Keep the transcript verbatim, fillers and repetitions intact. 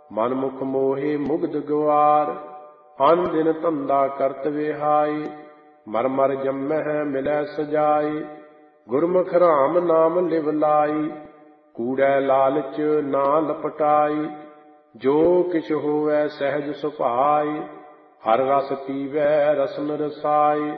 ਮਨ ਮੁਖ ਮੋਹੇ ਮੁਗਧ ਗਵਾਰ। ਅਨ ਦਿਨ ਧੰਦਾ ਕਰਤ ਵਿਹਾਈ, ਮਰ ਮਰ ਜੰਮਹਿ ਮਿਲੈ ਸਜਾਈ। ਗੁਰਮੁਖ ਰਾਮ ਨਾਮ ਲਿਵ ਲਾਈ, ਕੂੜੈ ਲਾਲਚ ਨਾ ਲਪਟਾਈ। ਜੋ ਕਿਛ ਹੋਵੈ ਸਹਿਜ ਸੁਭਾਈ, ਹਰ ਰਸ ਪੀਵੈ ਰਸਨ ਰਸਾਈ।